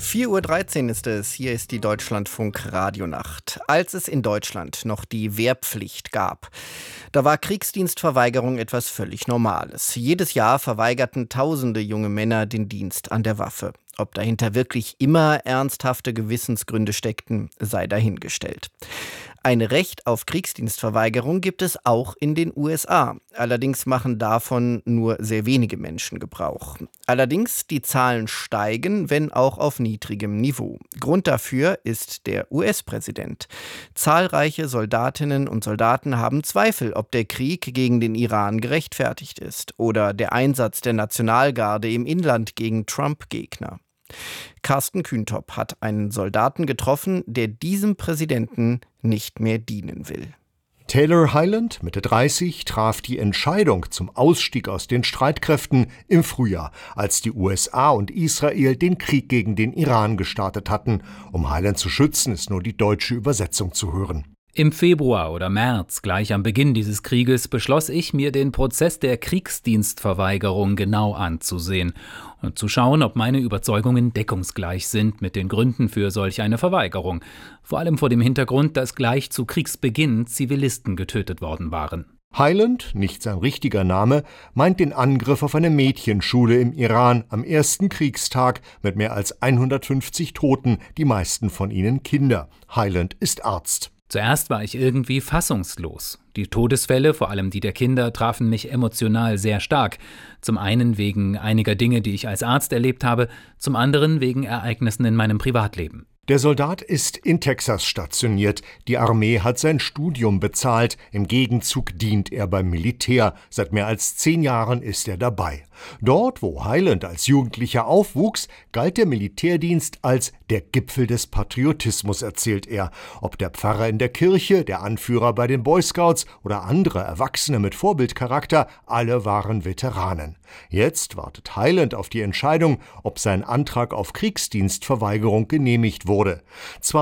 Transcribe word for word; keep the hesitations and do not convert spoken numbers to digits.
vier Uhr dreizehn ist es, hier ist die Deutschlandfunk-Radionacht. Als es in Deutschland noch die Wehrpflicht gab, da war Kriegsdienstverweigerung etwas völlig Normales. Jedes Jahr verweigerten tausende junge Männer den Dienst an der Waffe. Ob dahinter wirklich immer ernsthafte Gewissensgründe steckten, sei dahingestellt. Ein Recht auf Kriegsdienstverweigerung gibt es auch in den U S A. Allerdings machen davon nur sehr wenige Menschen Gebrauch. Allerdings, die Zahlen steigen, wenn auch auf niedrigem Niveau. Grund dafür ist der U S-Präsident. Zahlreiche Soldatinnen und Soldaten haben Zweifel, ob der Krieg gegen den Iran gerechtfertigt ist oder der Einsatz der Nationalgarde im Inland gegen Trump-Gegner. Carsten Kühntop hat einen Soldaten getroffen, der diesem Präsidenten nicht mehr dienen will. Taylor Hyland, Mitte dreißig, traf die Entscheidung zum Ausstieg aus den Streitkräften im Frühjahr, als die U S A und Israel den Krieg gegen den Iran gestartet hatten. Um Hyland zu schützen, ist nur die deutsche Übersetzung zu hören. Im Februar oder März, gleich am Beginn dieses Krieges, beschloss ich, mir den Prozess der Kriegsdienstverweigerung genau anzusehen und zu schauen, ob meine Überzeugungen deckungsgleich sind mit den Gründen für solch eine Verweigerung, vor allem vor dem Hintergrund, dass gleich zu Kriegsbeginn Zivilisten getötet worden waren. Hyland, nicht sein richtiger Name, meint den Angriff auf eine Mädchenschule im Iran am ersten Kriegstag mit mehr als hundertfünfzig Toten, die meisten von ihnen Kinder. Hyland ist Arzt. Zuerst war ich irgendwie fassungslos. Die Todesfälle, vor allem die der Kinder, trafen mich emotional sehr stark. Zum einen wegen einiger Dinge, die ich als Arzt erlebt habe, zum anderen wegen Ereignissen in meinem Privatleben. Der Soldat ist in Texas stationiert. Die Armee hat sein Studium bezahlt. Im Gegenzug dient er beim Militär. Seit mehr als zehn Jahren ist er dabei. Dort, wo Hyland als Jugendlicher aufwuchs, galt der Militärdienst als der Gipfel des Patriotismus, erzählt er. Ob der Pfarrer in der Kirche, der Anführer bei den Boy Scouts oder andere Erwachsene mit Vorbildcharakter, alle waren Veteranen. Jetzt wartet Hyland auf die Entscheidung, ob sein Antrag auf Kriegsdienstverweigerung genehmigt wurde. Zwar